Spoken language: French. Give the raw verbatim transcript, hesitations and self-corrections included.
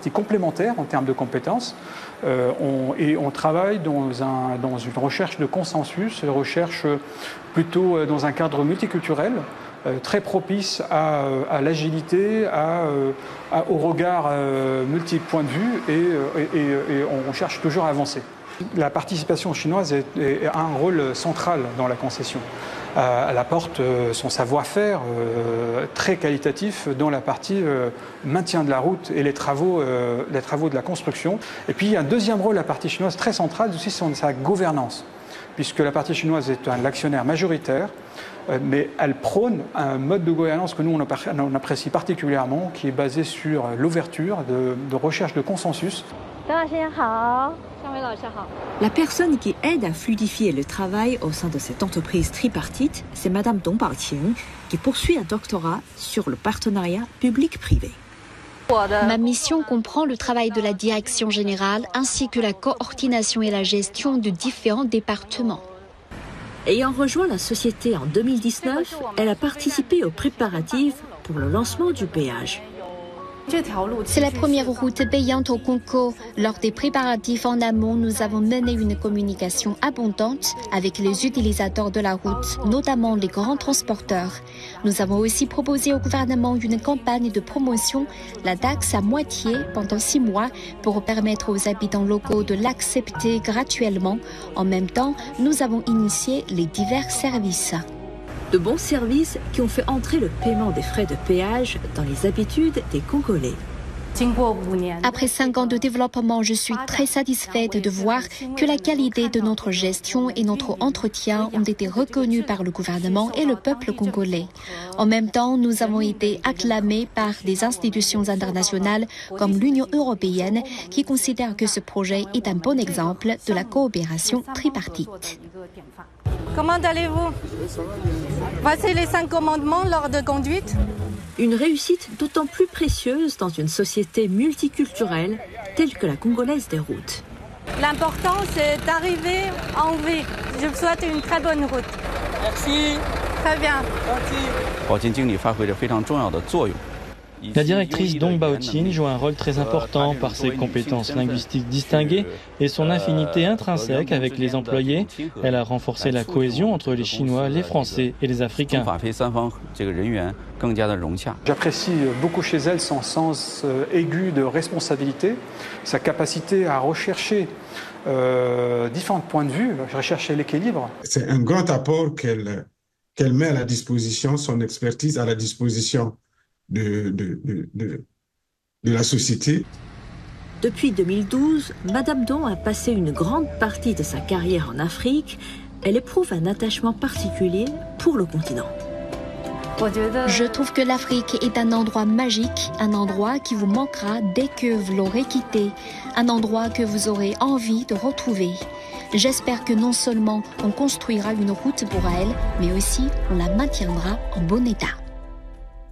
partie complémentaire en termes de compétences. Euh, on, et on travaille dans, un, dans une recherche de consensus, une recherche plutôt dans un cadre multiculturel, euh, très propice à, à l'agilité, à, à, au regard euh, multi-points de vue, et, et, et, et on cherche toujours à avancer. La participation chinoise est, est, a un rôle central dans la concession. Euh, elle apporte euh, son savoir-faire euh, très qualitatif dans la partie euh, maintien de la route et les travaux, euh, les travaux de la construction. Et puis il y a un deuxième rôle, la partie chinoise très centrale aussi, c'est sa gouvernance, puisque la partie chinoise est un actionnaire majoritaire, euh, mais elle prône un mode de gouvernance que nous on, on apprécie particulièrement, qui est basé sur l'ouverture, de, de recherche de consensus. La personne qui aide à fluidifier le travail au sein de cette entreprise tripartite, c'est Madame Dong Baoqing, qui poursuit un doctorat sur le partenariat public-privé. Ma mission comprend le travail de la direction générale ainsi que la coordination et la gestion de différents départements. Ayant rejoint la société en deux mille dix-neuf, elle a participé aux préparatifs pour le lancement du péage. C'est la première route payante au Congo. Lors des préparatifs en amont, nous avons mené une communication abondante avec les utilisateurs de la route, notamment les grands transporteurs. Nous avons aussi proposé au gouvernement une campagne de promotion, la taxe à moitié pendant six mois, pour permettre aux habitants locaux de l'accepter gratuitement. En même temps, nous avons initié les divers services. De bons services qui ont fait entrer le paiement des frais de péage dans les habitudes des Congolais. Après cinq ans de développement, je suis très satisfaite de voir que la qualité de notre gestion et notre entretien ont été reconnus par le gouvernement et le peuple congolais. En même temps, nous avons été acclamés par des institutions internationales comme l'Union européenne qui considèrent que ce projet est un bon exemple de la coopération tripartite. Comment allez-vous? Voici les cinq commandements lors de conduite. Une réussite d'autant plus précieuse dans une société multiculturelle telle que la congolaise des routes. L'important, c'est d'arriver en vie. Je vous souhaite une très bonne route. Merci. Très bien. La directrice Dong Baoqing joue un rôle très important par ses compétences linguistiques distinguées et son affinité intrinsèque avec les employés. Elle a renforcé la cohésion entre les Chinois, les Français et les Africains. J'apprécie beaucoup chez elle son sens aigu de responsabilité, sa capacité à rechercher euh, différents points de vue, rechercher l'équilibre. C'est un grand apport qu'elle qu'elle met à la disposition, son expertise à la disposition De, de, de, de, de la société. Depuis deux mille douze, Madame Dong a passé une grande partie de sa carrière en Afrique. Elle éprouve un attachement particulier pour le continent. Je trouve que l'Afrique est un endroit magique, un endroit qui vous manquera dès que vous l'aurez quitté, un endroit que vous aurez envie de retrouver. J'espère que non seulement on construira une route pour elle, mais aussi on la maintiendra en bon état.